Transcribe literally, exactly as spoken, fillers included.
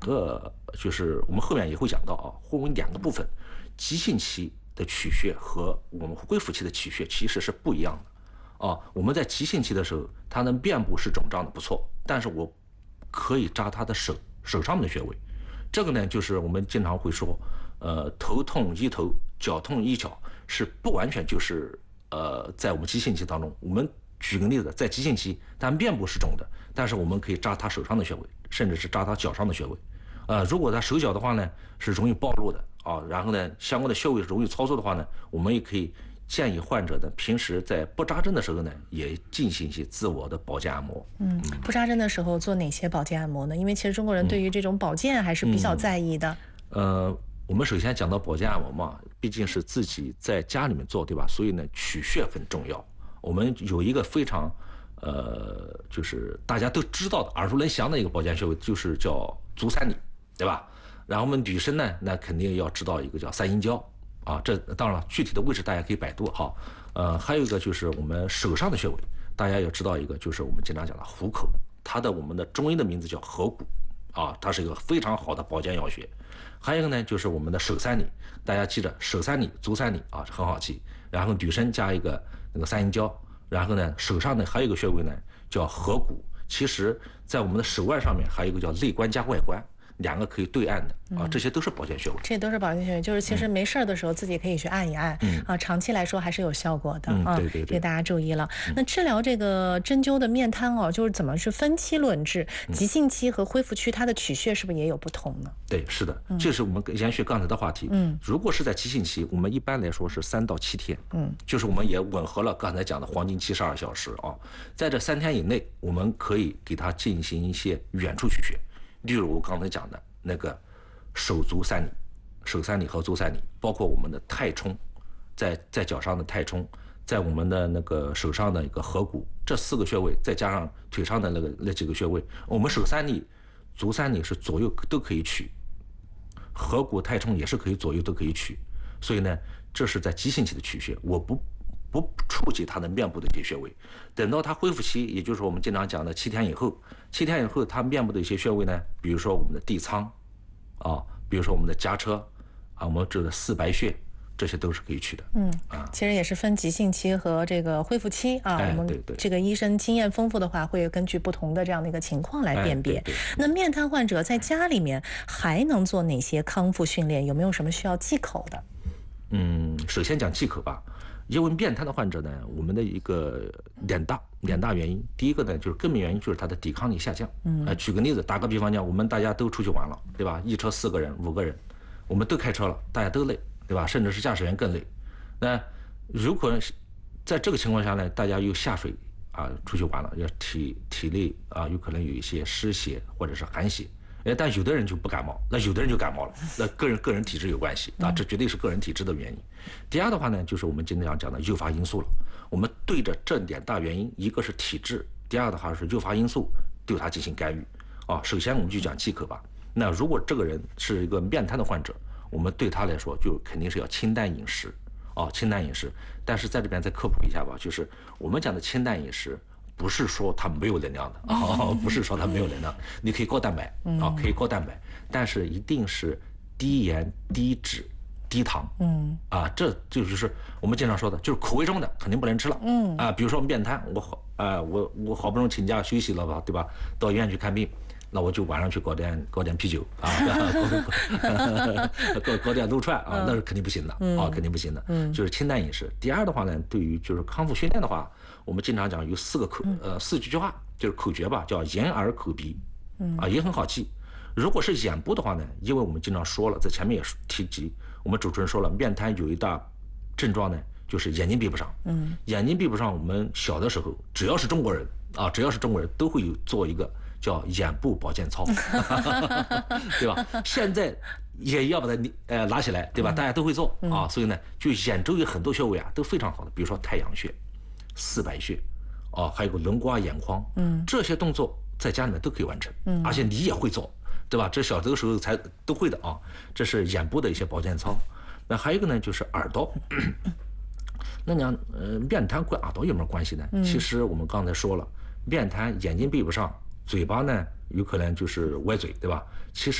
个，就是我们后面也会讲到啊，分为两个部分，急性期的取穴和我们恢复期的取穴其实是不一样的啊。我们在急性期的时候，它的面部是肿胀的不错，但是我可以扎他的手手上面的穴位。这个呢，就是我们经常会说，呃，头痛医头，脚痛医脚，是不完全就是呃，在我们急性期当中，我们举个例子，在急性期，它面部是肿的，但是我们可以扎他手上的穴位，甚至是扎他脚上的穴位。呃，如果他手脚的话呢，是容易暴露的啊，然后呢，相关的穴位容易操作的话呢，我们也可以建议患者呢，平时在不扎针的时候呢，也进行一些自我的保健按摩。 嗯，不扎针的时候做哪些保健按摩呢？因为其实中国人对于这种保健还是比较在意的。 嗯、呃，我们首先讲到保健按摩嘛，毕竟是自己在家里面做，对吧？所以呢，取穴很重要。我们有一个非常，呃，就是大家都知道的、耳熟能详的一个保健穴位，就是叫足三里，对吧？然后我们女生呢，那肯定要知道一个叫三阴交。啊，这当然了，具体的位置大家可以百度哈。呃，还有一个就是我们手上的穴位，大家要知道一个，就是我们经常讲的虎口，它的我们的中医的名字叫合谷，啊，它是一个非常好的保健药穴。还有一个呢，就是我们的手三里，大家记着手三里、足三里啊，很好记。然后女生加一个那个三阴交，然后呢手上呢还有一个穴位呢叫合谷，其实在我们的手腕上面还有一个叫内关加外关。两个可以对按的啊，这些都是保健穴位。 这都是保健穴位，就是其实没事的时候自己可以去按一按、嗯、啊，长期来说还是有效果的、嗯、啊。 对对对， 这个大家注意了。嗯、那治疗这个针灸的面瘫哦，就是怎么去分期论治？急性期和恢复期它的取穴是不是也有不同呢？ 对，是的，这是我们延续刚才的话题。嗯，如果是在急性期，我们一般来说是三到七天。嗯，就是我们也吻合了刚才讲的黄金七十二小时啊，在这三天以内，我们可以给它进行一些远处取穴，例如我刚才讲的那个手足三里、手三里和足三里，包括我们的太冲，在在脚上的太冲，在我们的那个手上的一个合谷，这四个穴位，再加上腿上的那个那几个穴位，我们手三里、足三里是左右都可以取，合谷、太冲也是可以左右都可以取，所以呢，这是在急性期的取穴，我不不触及它的面部的一些穴位，等到它恢复期，也就是我们经常讲的七天以后，七天以后它面部的一些穴位呢，比如说我们的地仓，啊，比如说我们的夹车，啊，我们这个四白穴，这些都是可以取的。嗯，啊， 其实也是分急性期和这个恢复期啊。 哎、 我们这个医生经验丰富的话，会根据不同的这样的一个情况来辨别。 哎、对对那面瘫患者在家里面还能做哪些康复训练？有没有什么需要忌口的？ 嗯，首先讲忌口吧。因为面瘫的患者呢，我们的一个两大两大原因，第一个呢就是根本原因就是他的抵抗力下降。嗯，呃，举个例子，打个比方讲，我们大家都出去玩了，对吧？一车四个人、五个人，我们都开车了，大家都累，对吧？甚至是驾驶员更累。那如果在这个情况下呢，大家又下水啊，出去玩了，要体体内啊有可能有一些湿邪或者是寒邪。哎，但有的人就不感冒，那有的人就感冒了，那个人个人体质有关系啊，这绝对是个人体质的原因。第二的话呢，就是我们经常讲的诱发因素了。我们对着这两大原因，一个是体质，第二的话是诱发因素，对它进行干预啊。首先我们就讲忌口吧。那如果这个人是一个面瘫的患者，我们对他来说就肯定是要清淡饮食啊，清淡饮食。但是在这边再科普一下吧，就是我们讲的清淡饮食。不是说它没有能量的啊，不是说它没有能量，你可以高蛋白啊，可以高蛋白，但是一定是低盐、低脂、低糖，嗯啊，这就是我们经常说的，就是口味重的肯定不能吃了，嗯啊，比如说面瘫，我好啊，我我好不容易请假休息了吧，对吧？到医院去看病。那我就晚上去搞点搞点啤酒啊，搞搞点撸串啊，那是肯定不行的啊，肯定不行的。就是清淡饮食。第二的话呢，对于就是康复训练的话，我们经常讲有四个口呃四句话，就是口诀吧，叫眼耳口鼻，啊也很好记。如果是眼部的话呢，因为我们经常说了，在前面也提及，我们主持人说了，面瘫有一大症状呢，就是眼睛闭不上。嗯，眼睛闭不上，我们小的时候只要是中国人啊，只要是中国人都会有做一个。叫眼部保健操，对吧？现在也要把它呃拿起来，对吧？大家都会做啊，所以呢，就眼周有很多穴位啊都非常好的，比如说太阳穴、四白穴，啊，还有个轮刮眼眶，嗯，这些动作在家里面都可以完成，嗯，而且你也会做，对吧？这小的时候才都会的啊。这是眼部的一些保健操。那还有一个呢，就是耳朵。那讲呃面瘫跟耳朵有没有关系呢？其实我们刚才说了，面瘫眼睛闭不上。嘴巴呢，有可能就是歪嘴，对吧？其实。